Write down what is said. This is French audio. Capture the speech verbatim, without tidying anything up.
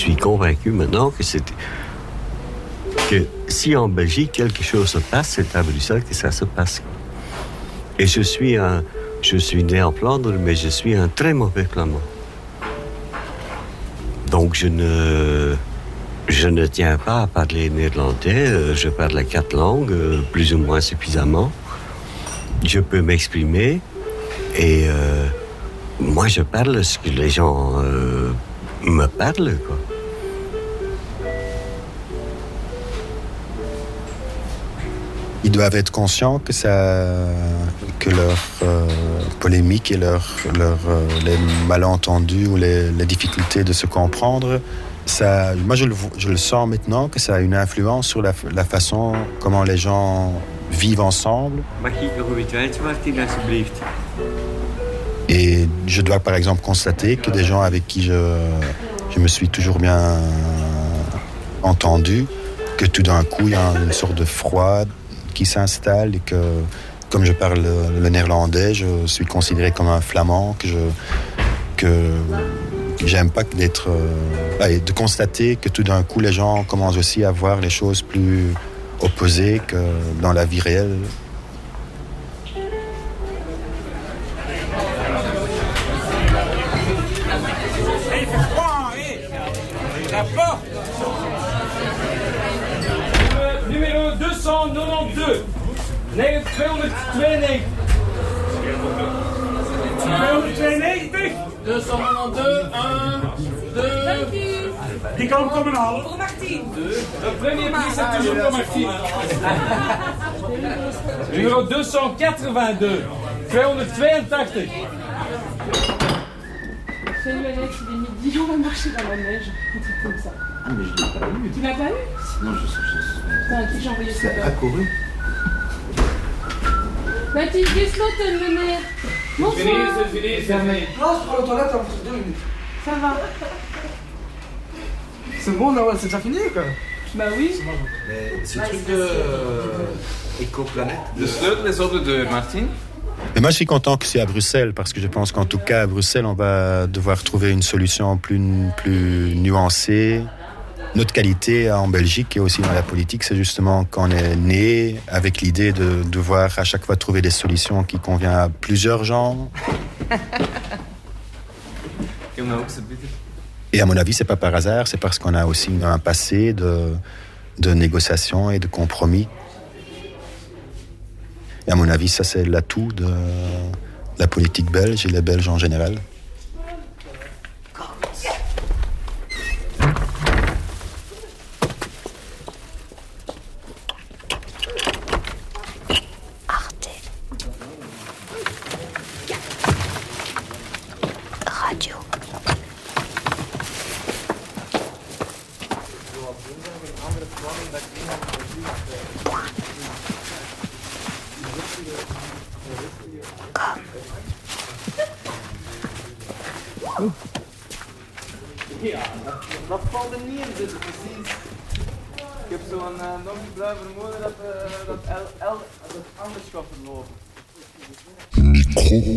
suis convaincu maintenant que c'est que si en Belgique quelque chose se passe, c'est à Bruxelles que ça se passe. Et je suis un, je suis né en Flandre, mais je suis un très mauvais flamand. Donc je ne, je ne tiens pas à parler néerlandais. Je parle quatre langues, plus ou moins suffisamment. Je peux m'exprimer et euh, moi je parle ce que les gens euh, me parlent, quoi. Ils doivent être conscients que, ça, que leur euh, polémique et leur, leur, euh, les malentendus ou les, les difficultés de se comprendre, ça, moi je le, je le sens maintenant que ça a une influence sur la, la façon comment les gens vivent ensemble. Et je dois par exemple constater que des gens avec qui je, je me suis toujours bien entendu, que tout d'un coup il y a une sorte de froid qui s'installe et que, comme je parle le néerlandais, je suis considéré comme un flamand, que je que, que j'aime pas d'être euh, allez, de constater que tout d'un coup les gens commencent aussi à voir les choses plus opposées que dans la vie réelle. Numéro deux cent quatre-vingt-douze. tweehonderdtweeënnegentig. tweehonderdtweeënnegentig. deux cent quatre-vingt-douze. un, deux. Die kan komen halen. Voor Martien. Le premier prix, c'est toujours pour Martien. Numéro deux cent quatre-vingt-deux. tweehonderdtweeëntachtig. J'ai eu un ex, il est midi, on va marcher dans la neige. Un truc comme ça. Ah, mais je l'ai pas eu. Tu l'as pas eu? Non, je sais. Putain, à qui j'ai envoyé ça? C'est accouru. Mathilde, gesloten, meneer. Bonsoir. C'est fini, c'est fermé. Non, je prends la toilette en deux minutes. Ça va? C'est bon, là, c'est déjà fini, quoi. Bah oui. Mais ce truc de euh, écoplanète. De sleutel is op de deur, Martien. Mais moi, je suis content que c'est à Bruxelles, parce que je pense qu'en tout cas, à Bruxelles, on va devoir trouver une solution plus, plus nuancée. Notre qualité en Belgique et aussi dans la politique, c'est justement qu'on est né avec l'idée de devoir à chaque fois trouver des solutions qui conviennent à plusieurs gens. Et à mon avis, c'est pas par hasard, c'est parce qu'on a aussi un passé de, de négociations et de compromis. Et à mon avis, ça c'est l'atout de la politique belge et les Belges en général. Ja, dat, dat valt er niet in zitten, precies. Ik heb zo'n uh, nog een blauw vermoeden dat, uh, dat L, L, dat anders gaat verlopen.